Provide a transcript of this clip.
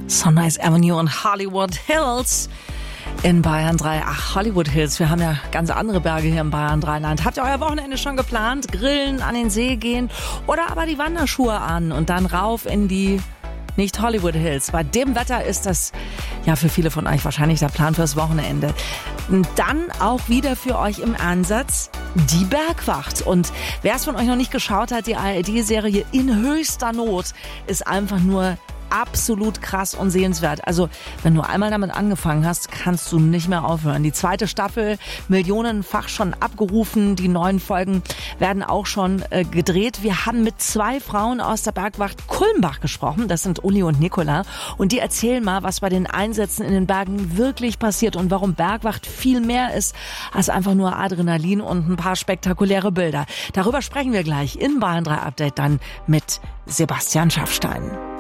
Sunrise Avenue und Hollywood Hills in Bayern 3. Ach, Hollywood Hills, wir haben ja ganz andere Berge hier in Bayern 3 Land. Habt ihr euer Wochenende schon geplant? Grillen, an den See gehen oder aber die Wanderschuhe an und dann rauf in die nicht Hollywood Hills. Bei dem Wetter ist das ja für viele von euch wahrscheinlich der Plan fürs Wochenende. Und dann auch wieder für euch im Ansatz die Bergwacht. Und wer es von euch noch nicht geschaut hat, die ARD-Serie In höchster Not ist einfach nur absolut krass und sehenswert. Also, wenn du einmal damit angefangen hast, kannst du nicht mehr aufhören. Die zweite Staffel, millionenfach schon abgerufen. Die neuen Folgen werden auch schon gedreht. Wir haben mit 2 Frauen aus der Bergwacht Kulmbach gesprochen. Das sind Uli und Nicola. Und die erzählen mal, was bei den Einsätzen in den Bergen wirklich passiert und warum Bergwacht viel mehr ist als einfach nur Adrenalin und ein paar spektakuläre Bilder. Darüber sprechen wir gleich in Bayern 3 Update dann mit Sebastian Schaffstein.